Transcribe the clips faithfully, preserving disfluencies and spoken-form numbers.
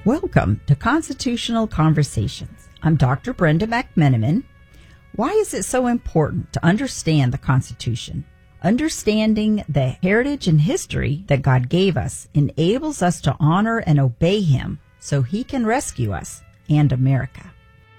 Welcome to Constitutional Conversations. I'm Doctor Brenda McMenamin. Why is it so important to understand the Constitution? Understanding the heritage and history that God gave us enables us to honor and obey Him so He can rescue us and America.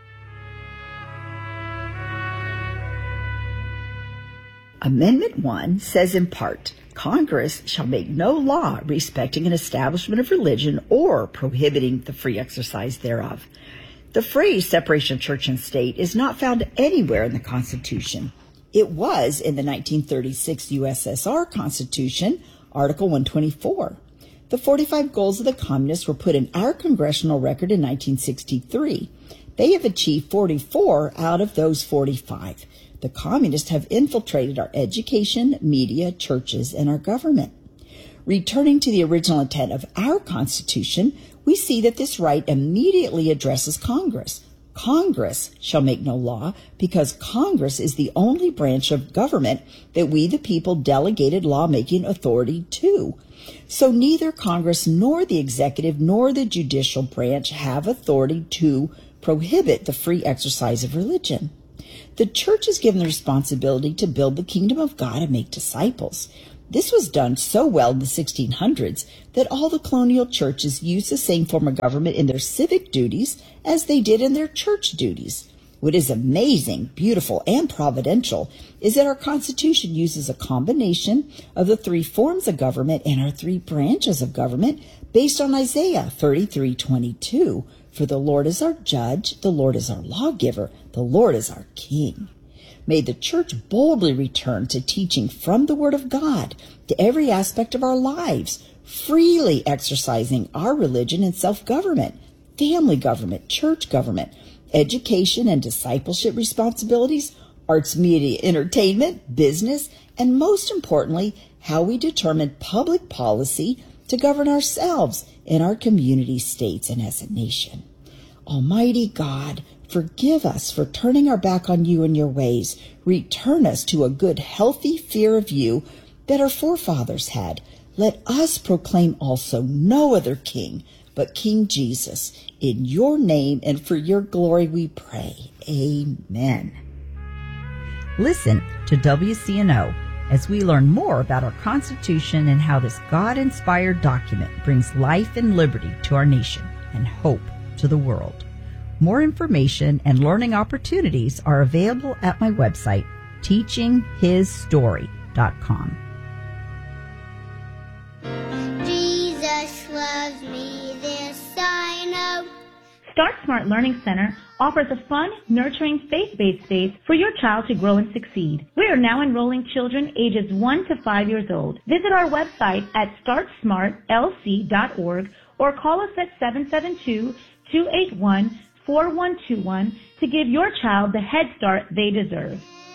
Amendment one says in part, Congress shall make no law respecting an establishment of religion or prohibiting the free exercise thereof. The phrase separation of church and state is not found anywhere in the Constitution. It was in the nineteen thirty-six U S S R Constitution, Article one twenty-four. The forty-five goals of the communists were put in our congressional record in nineteen sixty-three. They have achieved forty-four out of those forty-five. The communists have infiltrated our education, media, churches, and our government. Returning to the original intent of our Constitution, we see that this right immediately addresses Congress. Congress shall make no law because Congress is the only branch of government that we the people delegated lawmaking authority to. So neither Congress nor the executive nor the judicial branch have authority to prohibit the free exercise of religion. The church is given the responsibility to build the kingdom of God and make disciples. This was done so well in the sixteen hundreds that all the colonial churches used the same form of government in their civic duties as they did in their church duties. What is amazing, beautiful, and providential is that our Constitution uses a combination of the three forms of government and our three branches of government based on Isaiah thirty-three twenty-two. For the Lord is our judge, the Lord is our lawgiver, the Lord is our king. May the church boldly return to teaching from the Word of God to every aspect of our lives, freely exercising our religion and self-government, family government, church government, education and discipleship responsibilities, arts, media, entertainment, business, and most importantly, how we determine public policy to govern ourselves in our community, states, and as a nation. Almighty God, forgive us for turning our back on you and your ways. Return us to a good, healthy fear of you that our forefathers had. Let us proclaim also no other king but King Jesus. In your name and for your glory we pray. Amen. Listen to W C N O as we learn more about our Constitution and how this God-inspired document brings life and liberty to our nation and hope to the world. More information and learning opportunities are available at my website, teaching his story dot com. Jesus loves me, this I know. Start Smart Learning Center offers a fun, nurturing, faith-based space for your child to grow and succeed. We are now enrolling children ages one to five years old. Visit our website at start smart l c dot org or call us at seven seven two, two eight one, four one two one to give your child the head start they deserve.